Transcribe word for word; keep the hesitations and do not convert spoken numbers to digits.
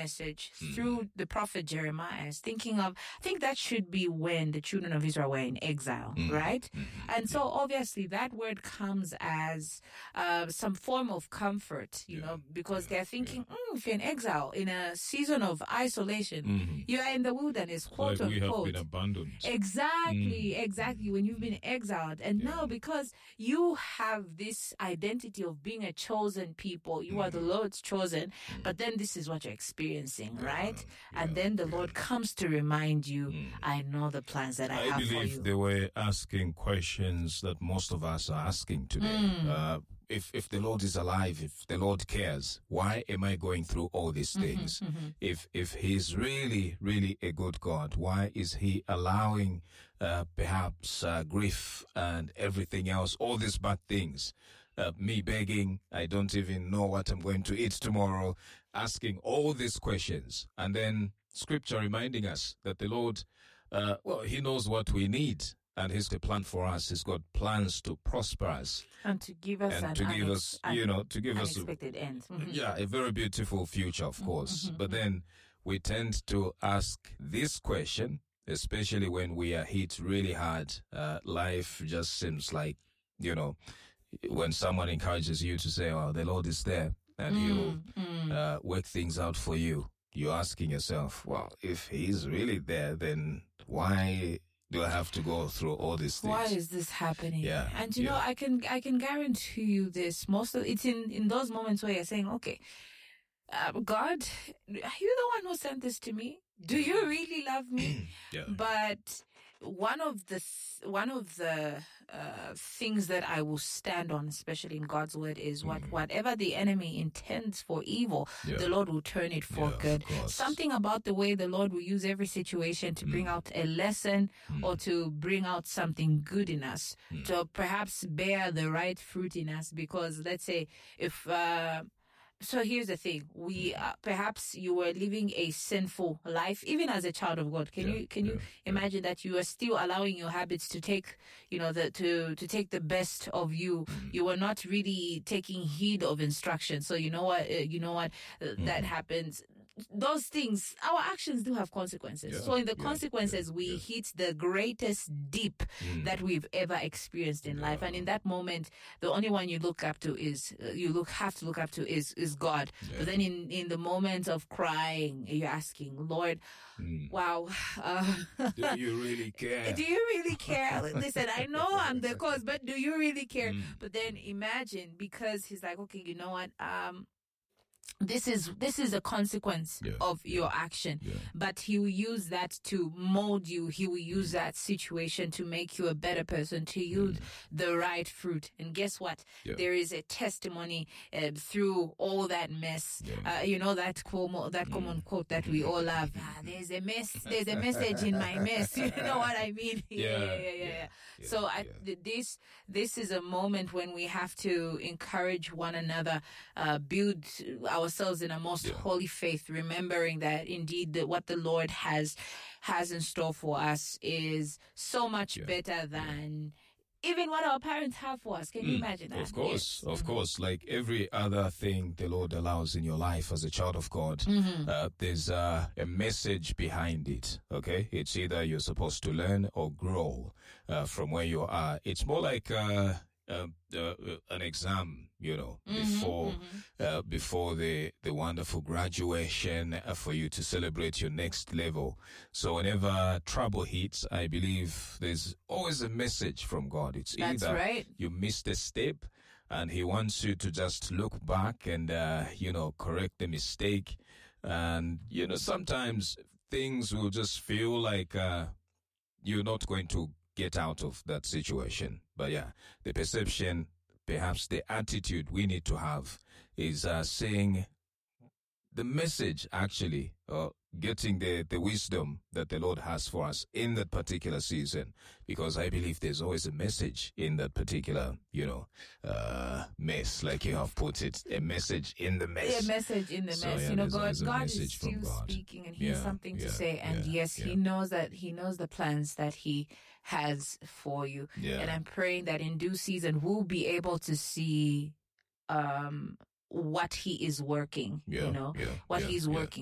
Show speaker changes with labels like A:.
A: message mm. through the prophet Jeremiah, thinking of, I think that should be when the children of Israel were in exile, mm. right? Mm-hmm. And so obviously that word comes as uh, some form of comfort, you yeah. know, because yeah. they're thinking, yeah. mm, if you're in exile, in a season of isolation, mm-hmm. you are in the wilderness, quote
B: like
A: unquote.
B: We have been abandoned.
A: Exactly, mm. exactly. When you've been exiled. And yeah. now because you have this identity of being a chosen people, you mm. are the Lord's chosen, mm. but then this is what you're experiencing, yeah. right? Yeah. And then the yeah. Lord comes to remind you, mm. I know the plans that I,
B: I
A: have for you.
B: I believe they were asking questions that most of us are asking today. Mm. Uh, If if the Lord is alive, if the Lord cares, why am I going through all these things? Mm-hmm, mm-hmm. If if He's really, really a good God, why is He allowing uh, perhaps uh, grief and everything else, all these bad things? Uh, me begging, I don't even know what I'm going to eat tomorrow, asking all these questions. And then Scripture reminding us that the Lord, uh, well, He knows what we need. And He's got a plan for us. He's got plans to prosper us.
A: And to give us
B: and
A: an
B: to give
A: unex-
B: us, you know, to give us
A: unexpected
B: a,
A: end. Mm-hmm.
B: Yeah, a very beautiful future, of course. Mm-hmm. But then we tend to ask this question, especially when we are hit really hard. Uh, life just seems like, you know, when someone encourages you to say, oh, the Lord is there and mm, He'll mm. Uh, work things out for you. You're asking yourself, well, if He's really there, then why do I have to go through all these things?
A: Why is this happening?
B: Yeah,
A: and you
B: yeah.
A: know, I can I can guarantee you this. Most of it's in in those moments where you're saying, "Okay, uh, God, are you the one who sent this to me? Do you really love me?"
B: yeah.
A: But one of the th- one of the uh, things that I will stand on, especially in God's word, is what mm. whatever the enemy intends for evil, yeah. the Lord will turn it for
B: yeah,
A: good. Something about the way the Lord will use every situation to mm. bring out a lesson mm. or to bring out something good in us, mm. to perhaps bear the right fruit in us. Because let's say if uh, So here's the thing: we uh, perhaps you were living a sinful life, even as a child of God. Can yeah, you can yeah, you imagine yeah. that you are still allowing your habits to take, you know, the to to take the best of you? Mm. You were not really taking heed of instruction. So you know what? Uh, you know what? Uh, mm. That happens. Those things, our actions do have consequences. Yeah, so in the yeah, consequences, yeah, we yeah. hit the greatest dip mm. that we've ever experienced in yeah. life. And in that moment, the only one you look up to is, uh, you look, have to look up to is, is God. Yeah. But then in, in the moment of crying, you're asking, Lord, mm. wow. Uh,
B: do you really care?
A: Do you really care? Listen, I know I'm the cause, but do you really care? Mm. But then imagine, because He's like, okay, you know what? Um, This is this is a consequence yeah, of your yeah, action, yeah. but He will use that to mold you. He will use mm. that situation to make you a better person, to yield mm. the right fruit. And guess what? Yeah. There is a testimony uh, through all that mess. Yeah. Uh, you know that common, that common mm. quote that we all love. Ah, there's a mess. There's a message in my mess. You know what I mean?
B: Yeah,
A: yeah, yeah, yeah. yeah, yeah. So I, this this is a moment when we have to encourage one another, uh, build our ourselves in a most yeah. holy faith, remembering that indeed the, what the Lord has has in store for us is so much yeah. better than yeah. even what our parents have for us. Can mm, you imagine that?
B: Of course,
A: yes.
B: of mm-hmm. course. Like every other thing the Lord allows in your life as a child of God, mm-hmm. uh, there's uh, a message behind it, okay? It's either you're supposed to learn or grow uh, from where you are. It's more like uh, uh, uh, an exam, you know, mm-hmm, before mm-hmm. Uh, before the, the wonderful graduation uh, for you to celebrate your next level. So whenever trouble hits, I believe there's always a message from God. It's
A: That's
B: either
A: right.
B: you missed a step and He wants you to just look back and, uh, you know, correct the mistake. And, you know, sometimes things will just feel like uh, you're not going to get out of that situation. But yeah, the perception, perhaps the attitude we need to have is uh, saying the message actually, uh, getting the, the wisdom that the Lord has for us in that particular season, because I believe there's always a message in that particular, you know, uh, mess, like you have put it, a message in the mess.
A: A message in the
B: so,
A: mess.
B: Yeah,
A: you know, God, God is
B: still
A: God. speaking, and He
B: yeah,
A: has something
B: yeah,
A: to say. And
B: yeah,
A: yes,
B: yeah.
A: He knows that He knows the plans that He has for you.
B: Yeah.
A: And I'm praying that in due season we'll be able to see um what He is working,
B: yeah,
A: you know,
B: yeah,
A: what
B: yeah,
A: He's
B: yeah.
A: working.